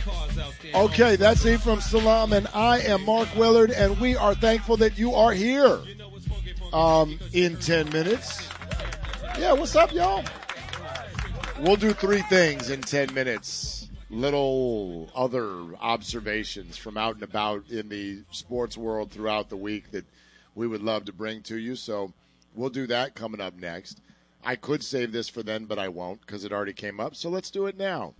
Okay, that's Ephraim Salam, and I am Mark Willard, and we are thankful that you are here in 10 minutes. Yeah, what's up, y'all? We'll do 3 things in 10 minutes. Little other observations from out and about in the sports world throughout the week that we would love to bring to you. So we'll do that coming up next. I could save this for then, but I won't because it already came up. So let's do it now.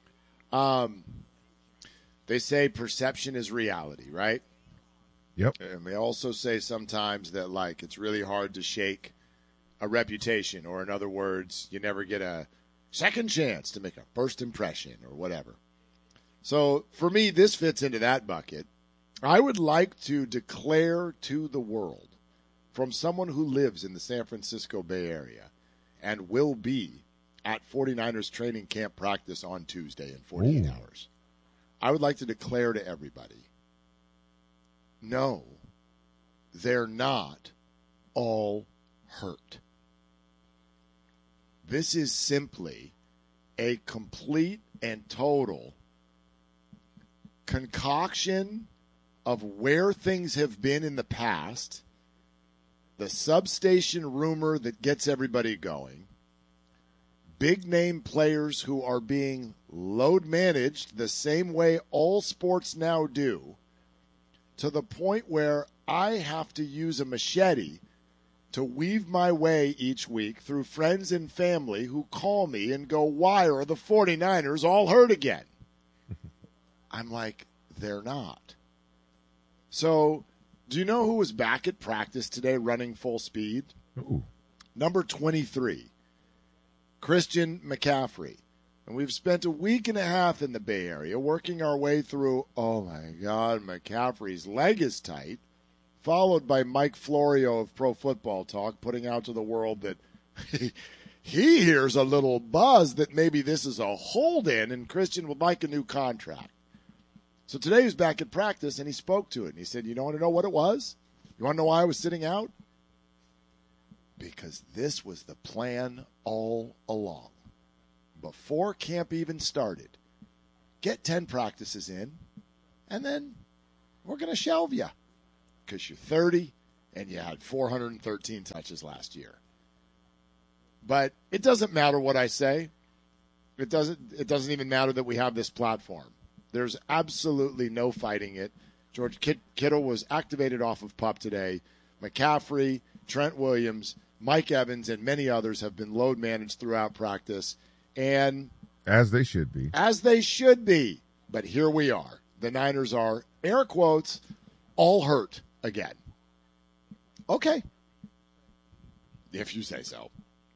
They say perception is reality, right? Yep. And they also say sometimes that, like, it's really hard to shake a reputation, or in other words, you never get a second chance to make a first impression or whatever. So for me, this fits into that bucket. I would like to declare to the world from someone who lives in the San Francisco Bay Area and will be at 49ers training camp practice on Tuesday in 48 hours. I would like to declare to everybody, no, they're not all hurt. This is simply a complete and total concoction of where things have been in the past, the substation rumor that gets everybody going, big-name players who are being load-managed the same way all sports now do, to the point where I have to use a machete to weave my way each week through friends and family who call me and go, why are the 49ers all hurt again? I'm like, they're not. So, do you know who was back at practice today running full speed? Ooh. Number 23. Christian McCaffrey. And we've spent a week and a half in the Bay Area working our way through, oh my God, McCaffrey's leg is tight, followed by Mike Florio of Pro Football Talk putting out to the world that he hears a little buzz that maybe this is a hold-in and Christian would like a new contract. So today he was back at practice and he spoke to it. And he said, you don't want to know what it was? You want to know why I was sitting out? Because this was the plan all along. Before camp even started, get 10 practices in, and then we're going to shelve you because you're 30 and you had 413 touches last year. But it doesn't matter what I say. It doesn't even matter that we have this platform. There's absolutely no fighting it. George Kittle was activated off of PUP today. McCaffrey, Trent Williams, Mike Evans, and many others have been load managed throughout practice. And as they should be. As they should be. But here we are. The Niners are, air quotes, all hurt again. Okay. If you say so.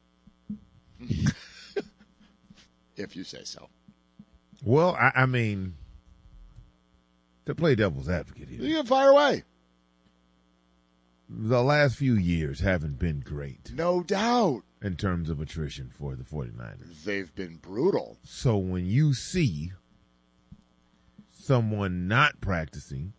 If you say so. Well, I mean, to play devil's advocate here. You can fire away. The last few years haven't been great. No doubt. In terms of attrition for the 49ers. They've been brutal. So when you see someone not practicing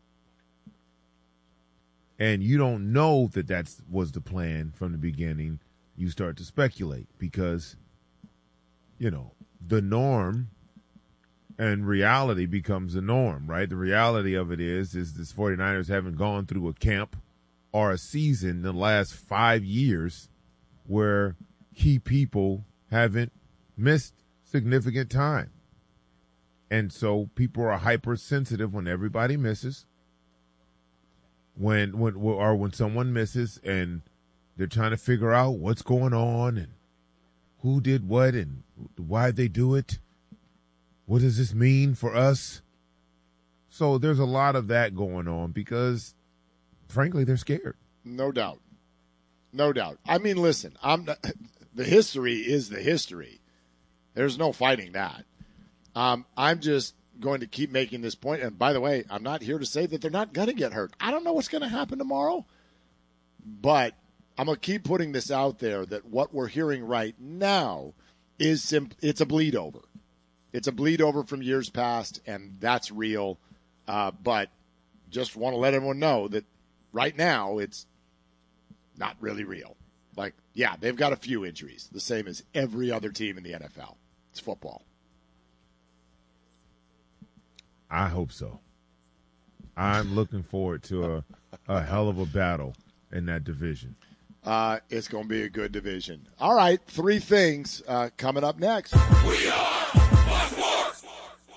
and you don't know that was the plan from the beginning, you start to speculate because, you know, the norm and reality becomes the norm, right? The reality of it is this 49ers haven't gone through a camp or a season in the last 5 years where key people haven't missed significant time. And so people are hypersensitive when everybody misses. When someone misses and they're trying to figure out what's going on and who did what and why they do it. What does this mean for us? So there's a lot of that going on because, frankly, they're scared. No doubt. No doubt. I mean, listen, the history is the history. There's no fighting that. I'm just going to keep making this point. And by the way, I'm not here to say that they're not going to get hurt. I don't know what's going to happen tomorrow. But I'm going to keep putting this out there that what we're hearing right now is it's a bleed over. It's a bleed over from years past, and that's real. But just want to let everyone know that right now it's not really real. Like, yeah, they've got a few injuries, the same as every other team in the NFL. It's football. I hope so. I'm looking forward to a hell of a battle in that division. It's going to be a good division. All right, 3 things coming up next. We are Fox Sports.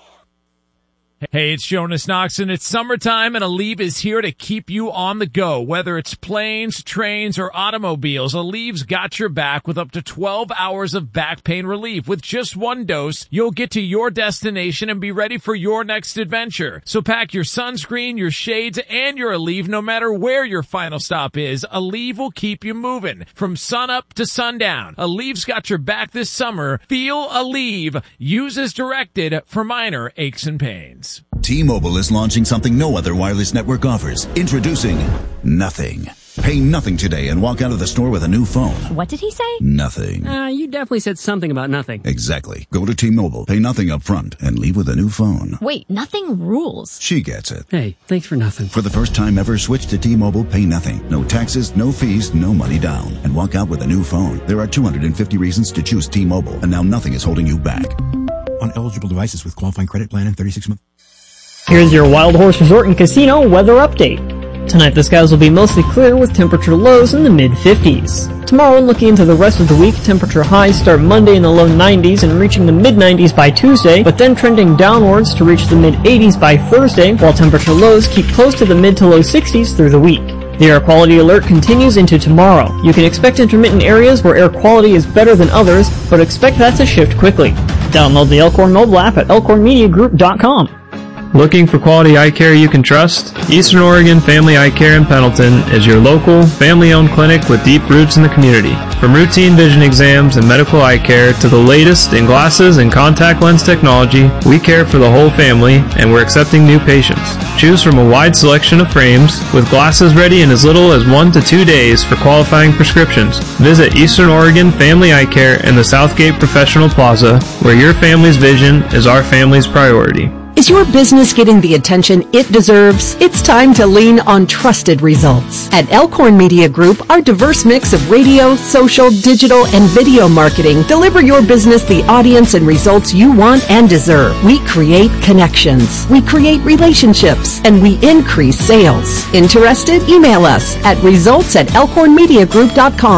Hey, it's Jonas Knox, and it's summertime, and Aleve is here to keep you on the go. Whether it's planes, trains, or automobiles, Aleve's got your back with up to 12 hours of back pain relief. With just 1 dose, you'll get to your destination and be ready for your next adventure. So pack your sunscreen, your shades, and your Aleve no matter where your final stop is. Aleve will keep you moving from sunup to sundown. Aleve's got your back this summer. Feel Aleve. Use as directed for minor aches and pains. T-Mobile is launching something no other wireless network offers. Introducing Nothing. Pay nothing today and walk out of the store with a new phone. What did he say? Nothing. You definitely said something about nothing. Exactly. Go to T-Mobile, pay nothing up front, and leave with a new phone. Wait, nothing rules. She gets it. Hey, thanks for nothing. For the first time ever, switch to T-Mobile, pay nothing. No taxes, no fees, no money down. And walk out with a new phone. There are 250 reasons to choose T-Mobile, and now nothing is holding you back. On eligible devices with qualifying credit plan and 36 months. Here's your Wild Horse Resort and Casino weather update. Tonight the skies will be mostly clear with temperature lows in the mid-50s. Tomorrow, looking into the rest of the week, temperature highs start Monday in the low 90s and reaching the mid-90s by Tuesday, but then trending downwards to reach the mid-80s by Thursday, while temperature lows keep close to the mid to low 60s through the week. The air quality alert continues into tomorrow. You can expect intermittent areas where air quality is better than others, but expect that to shift quickly. Download the Elkhorn mobile app at elkhornmediagroup.com. Looking for quality eye care you can trust? Eastern Oregon Family Eye Care in Pendleton is your local, family-owned clinic with deep roots in the community. From routine vision exams and medical eye care to the latest in glasses and contact lens technology, we care for the whole family, and we're accepting new patients. Choose from a wide selection of frames, with glasses ready in as little as 1 to 2 days for qualifying prescriptions. Visit Eastern Oregon Family Eye Care in the Southgate Professional Plaza, where your family's vision is our family's priority. Is your business getting the attention it deserves? It's time to lean on trusted results. At Elkhorn Media Group, our diverse mix of radio, social, digital, and video marketing deliver your business the audience and results you want and deserve. We create connections, we create relationships, and we increase sales. Interested? Email us at results@elkhornmediagroup.com.